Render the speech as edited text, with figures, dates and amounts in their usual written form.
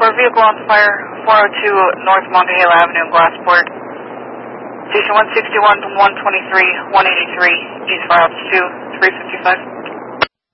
for vehicle on fire, 402 North Monongahela Avenue in Glassport. Station 161, 123, 183, East 5 2, 355.